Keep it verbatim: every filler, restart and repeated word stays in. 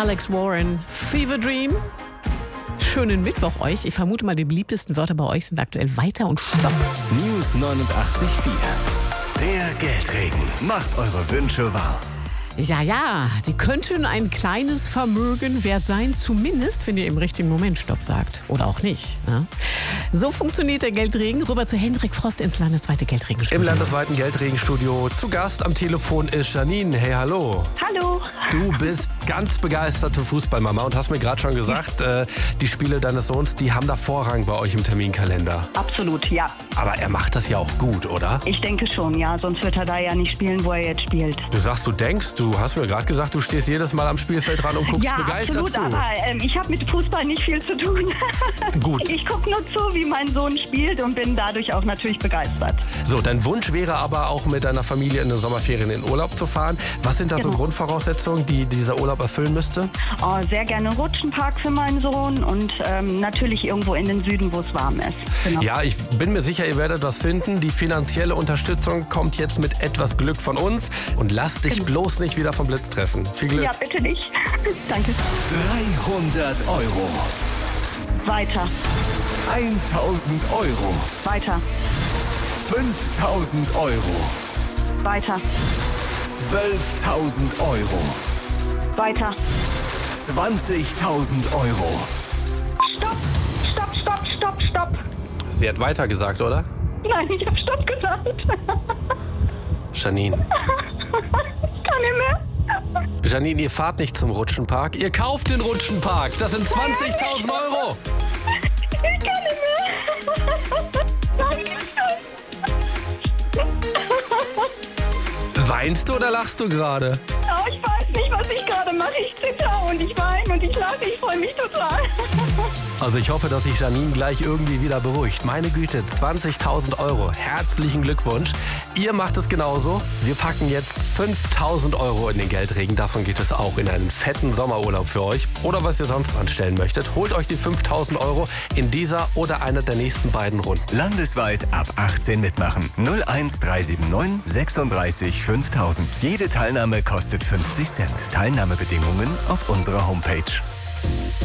Alex Warren, Fever Dream. Schönen Mittwoch euch. Ich vermute mal, die beliebtesten Wörter bei euch sind aktuell weiter und stopp. News neunundachtzig Komma vier. Der Geldregen macht eure Wünsche wahr. Ja, ja, die könnten ein kleines Vermögen wert sein, zumindest wenn ihr im richtigen Moment Stopp sagt. Oder auch nicht. Ja? So funktioniert der Geldregen. Rüber zu Hendrik Frost ins landesweite Geldregenstudio. Im landesweiten Geldregenstudio zu Gast am Telefon ist Janine. Hey, hallo. Hallo. Du bist ganz begeisterte Fußballmama und hast mir gerade schon gesagt, äh, die Spiele deines Sohns, die haben da Vorrang bei euch im Terminkalender. Absolut, ja. Aber er macht das ja auch gut, oder? Ich denke schon, ja. Sonst wird er da ja nicht spielen, wo er jetzt spielt. Du sagst, du denkst, du hast mir gerade gesagt, du stehst jedes Mal am Spielfeld dran und guckst ja, begeistert absolut, zu. Aber ähm, ich habe mit Fußball nicht viel zu tun. Gut. Ich gucke nur zu, wie mein Sohn spielt und bin dadurch auch natürlich begeistert. So, dein Wunsch wäre aber auch mit deiner Familie in den Sommerferien in Urlaub zu fahren. Was sind da so Genau. Grundvoraussetzungen, die dieser Urlaub erfüllen müsste? Oh, sehr gerne Rutschenpark für meinen Sohn und ähm, natürlich irgendwo in den Süden, wo es warm ist. Genau. Ja, ich bin mir sicher, ihr werdet das finden. Die finanzielle Unterstützung kommt jetzt mit etwas Glück von uns. Und lass dich bloß nicht wieder vom Blitz treffen. Viel Glück. Ja, bitte nicht. Danke. dreihundert Euro. Weiter, eintausend Euro. weiter, fünftausend Euro. weiter, zwölftausend Euro. weiter. zwanzigtausend Euro. Stopp, stopp, stopp, stopp, stopp. Sie hat weiter gesagt, oder? Nein, ich habe Stopp gesagt. Janine. Ich kann nicht mehr. Janine, ihr fahrt nicht zum Rutschenpark. Ihr kauft den Rutschenpark. Das sind zwanzigtausend Euro. Ich kann nicht mehr. Danke. Weinst du oder lachst du gerade? Oh, ich weiß nicht, was ich gerade mache. Ich zitter und ich weine und ich lache. Ich freue mich total. Also ich hoffe, dass sich Janine gleich irgendwie wieder beruhigt. Meine Güte, zwanzigtausend Euro. Herzlichen Glückwunsch. Ihr macht es genauso. Wir packen jetzt fünftausend Euro in den Geldregen. Davon geht es auch in einen fetten Sommerurlaub für euch. Oder was ihr sonst anstellen möchtet. Holt euch die fünftausend Euro in dieser oder einer der nächsten beiden Runden. Landesweit ab achtzehn mitmachen. null eins drei sieben neun sechsunddreißig fünftausend. Jede Teilnahme kostet fünfzig Cent. Teilnahmebedingungen auf unserer Homepage.